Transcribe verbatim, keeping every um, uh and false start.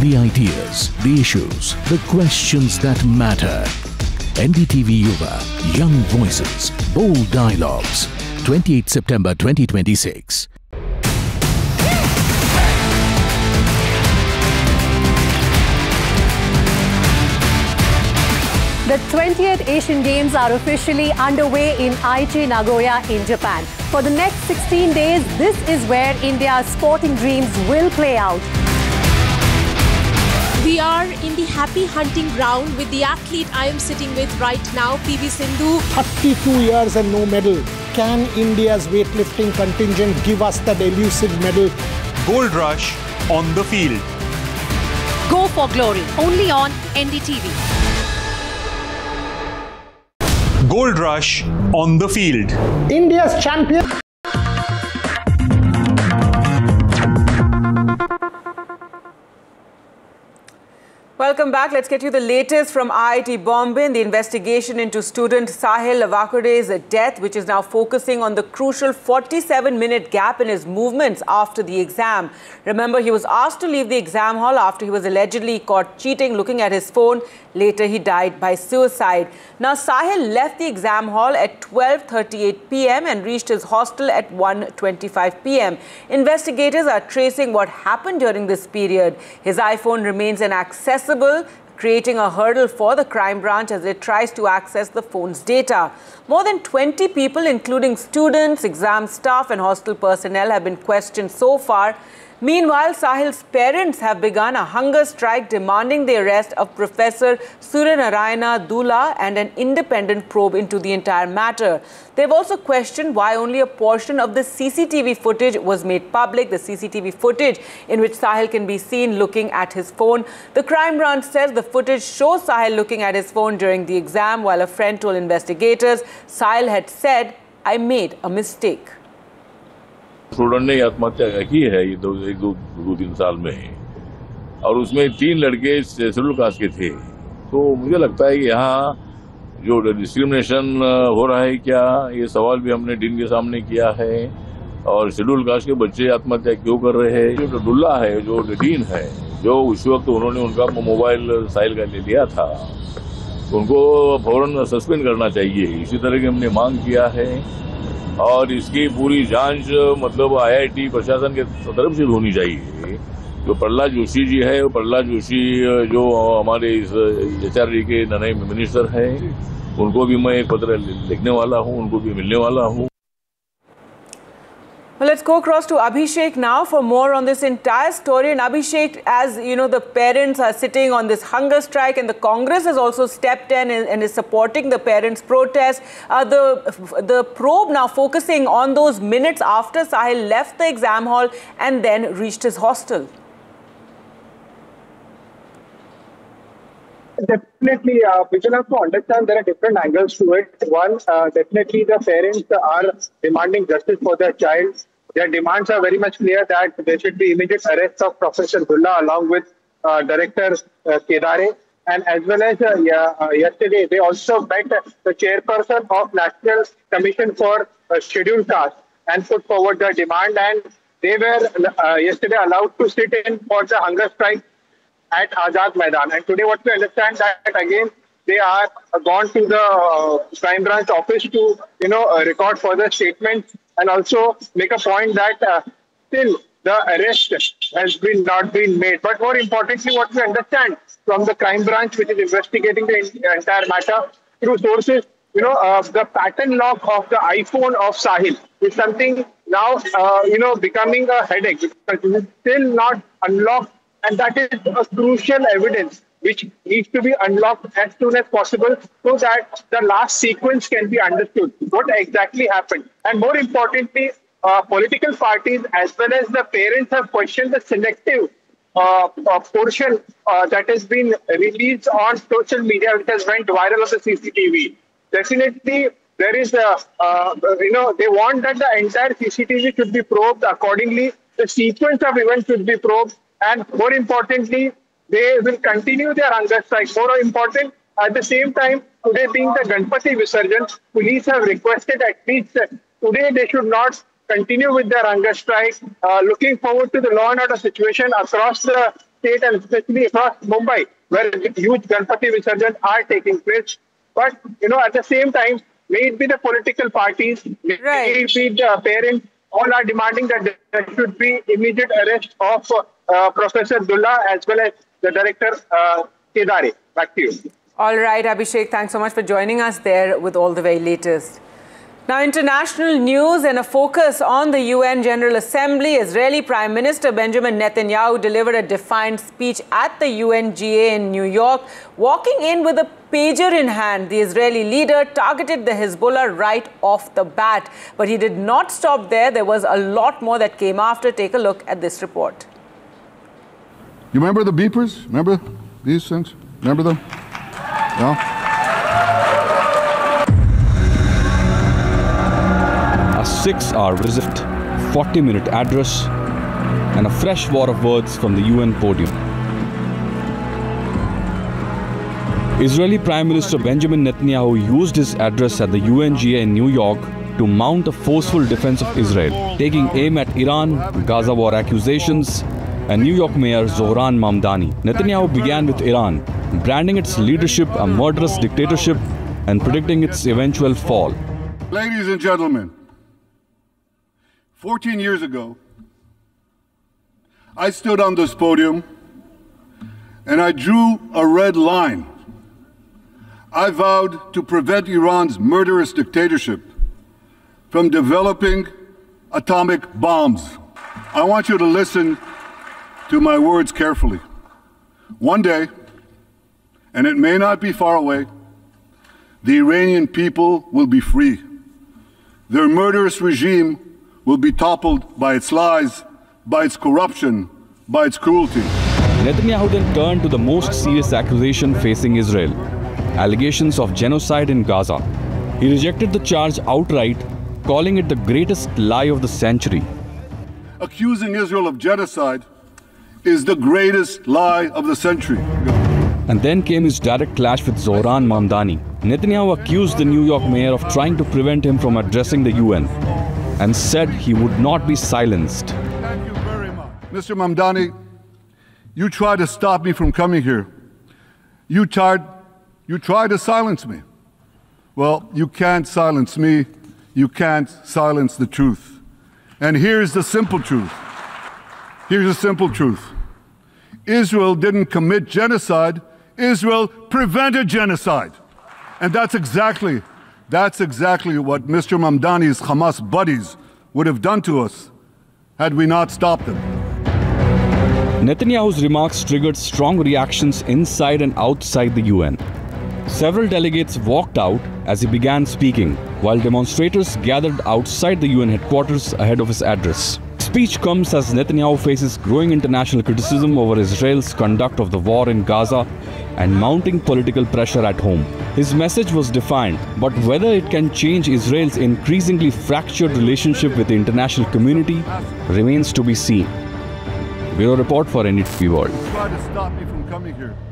The ideas, the issues, the questions that matter. N D T V Yuva, young voices, bold dialogues. twenty-eighth September twenty twenty-six. The twentieth Asian Games are officially underway in Aichi, Nagoya in Japan. For the next sixteen days, this is where India's sporting dreams will play out. We are in the happy hunting ground with the athlete I am sitting with right now, P V Sindhu. thirty-two years and no medal. Can India's weightlifting contingent give us that elusive medal? Gold rush on the field. Go for glory, only on N D T V. Gold rush on the field. India's champion. Welcome back. Let's get you the latest from I I T Bombay in the investigation into student Sahil Lavakode's death, which is now focusing on the crucial forty-seven minute gap in his movements after the exam. Remember, he was asked to leave the exam hall after he was allegedly caught cheating, looking at his phone. Later, he died by suicide. Now, Sahil left the exam hall at twelve thirty-eight p m and reached his hostel at one twenty-five p m Investigators are tracing what happened during this period. His iPhone remains inaccessible, creating a hurdle for the crime branch as it tries to access the phone's data. More than twenty people, including students, exam staff and hostel personnel, have been questioned so far. Meanwhile, Sahil's parents have begun a hunger strike demanding the arrest of Professor Surya Narayana Dula and an independent probe into the entire matter. They've also questioned why only a portion of the C C T V footage was made public, the C C T V footage in which Sahil can be seen looking at his phone. The crime branch says the footage shows Sahil looking at his phone during the exam, while a friend told investigators Sahil had said, "I made a mistake." Student ने आत्महत्या की है ये दो एक दो दो तीन साल में, और उसमें तीन लड़के शेड्यूल कास्ट के थे। तो मुझे लगता है कि यहाँ जो डिस्क्रिमिनेशन हो रहा है क्या, ये सवाल भी हमने डीन के सामने किया है। और शेड्यूल कास्ट के बच्चे आत्महत्या क्यों कर रहे हैं? जो डुल्ला है, जो डीन है, जो उस वक्त उन्होंने उनका मोबाइल साहिल का ले लिया था, उनको फौरन सस्पेंड करना चाहिए। इसी तरह की हमने मांग किया है और इसकी पूरी जांच मतलब आई आई टी प्रशासन के तरफ से होनी चाहिए। जो प्रहलाद जोशी जी है, वो प्रहलाद जोशी जो हमारे इस एच आर डी के नए मिनिस्टर हैं, उनको भी मैं एक पत्र लिखने वाला हूँ, उनको भी मिलने वाला हूँ। Well, let's go across to Abhishek now for more on this entire story. And Abhishek, as you know, the parents are sitting on this hunger strike and the Congress has also stepped in and, and is supporting the parents' protest. Uh, the, the probe now focusing on those minutes after Sahil left the exam hall and then reached his hostel. Definitely, uh, we will have to understand there are different angles to it. One, uh, definitely the parents are demanding justice for their child. Their demands are very much clear that there should be immediate arrest of Professor Dulla along with uh, Director uh, Kedare. And as well as uh, yeah, uh, yesterday, they also met the chairperson of National Commission for uh, Scheduled Caste and put forward their demand. And they were uh, yesterday allowed to sit in for the hunger strike at Azad Maidan. And today what we understand that again they are uh, gone to the uh, crime branch office to you know uh, record further statements and also make a point that uh, still the arrest has been not been made. But more importantly, what we understand from the crime branch, which is investigating the entire matter through sources, you know, uh, the pattern lock of the iPhone of Sahil is something now, uh, you know, becoming a headache because it is still not unlocked. And that is a crucial evidence which needs to be unlocked as soon as possible so that the last sequence can be understood, what exactly happened. And more importantly, uh, political parties as well as the parents have questioned the selective uh, uh, portion uh, that has been released on social media, which has went viral on the C C T V. Definitely, there is a, uh, you know, they want that the entire C C T V should be probed accordingly. The sequence of events should be probed. And more importantly, they will continue their hunger strike. More important, at the same time, today being the Ganpati Visarjan, police have requested at least today they should not continue with their hunger strike. Uh, looking forward to the law and order situation across the state and especially across Mumbai, where huge Ganpati Visarjan are taking place. But, you know, at the same time, may it be the political parties, may Right. it be the parents, all are demanding that there should be immediate arrest of uh, Professor Dullah as well as the director, uh, Kedare. Back to you. All right, Abhishek, thanks so much for joining us there with all the very latest. Now, international news and a focus on the U N General Assembly. Israeli Prime Minister Benjamin Netanyahu delivered a defiant speech at the U N G A in New York. Walking in with a pager in hand, the Israeli leader targeted the Hezbollah right off the bat. But he did not stop there. There was a lot more that came after. Take a look at this report. You remember the beepers? Remember these things? Remember them? Yeah? A six-hour visit, forty-minute address, and a fresh war of words from the U N podium. Israeli Prime Minister Benjamin Netanyahu used his address at the U N G A in New York to mount a forceful defense of Israel, taking aim at Iran, Gaza war accusations, and New York Mayor Zohran Mamdani. Netanyahu began with Iran, branding its leadership a murderous dictatorship and predicting its eventual fall. Ladies and gentlemen, fourteen years ago, I stood on this podium and I drew a red line. I vowed to prevent Iran's murderous dictatorship from developing atomic bombs. I want you to listen to my words carefully. One day, and it may not be far away, the Iranian people will be free. Their murderous regime will be toppled by its lies, by its corruption, by its cruelty. Netanyahu then turned to the most serious accusation facing Israel, allegations of genocide in Gaza. He rejected the charge outright, calling it the greatest lie of the century. Accusing Israel of genocide is the greatest lie of the century. And then came his direct clash with Zohran Mamdani. Netanyahu accused the New York mayor of trying to prevent him from addressing the U N and said he would not be silenced. Thank you very much. Mister Mamdani, you tried to stop me from coming here. You tried, you tried to silence me. Well, you can't silence me. You can't silence the truth. And here's the simple truth. Here's the simple truth. Israel didn't commit genocide. Israel prevented genocide. And that's exactly, that's exactly what Mister Mamdani's Hamas buddies would have done to us had we not stopped them. Netanyahu's remarks triggered strong reactions inside and outside the U N. Several delegates walked out as he began speaking, while demonstrators gathered outside the U N headquarters ahead of his address. Speech comes as Netanyahu faces growing international criticism over Israel's conduct of the war in Gaza and mounting political pressure at home. His message was defiant, but whether it can change Israel's increasingly fractured relationship with the international community remains to be seen. Bureau Report for N D T V World. You tried to stop me from coming here.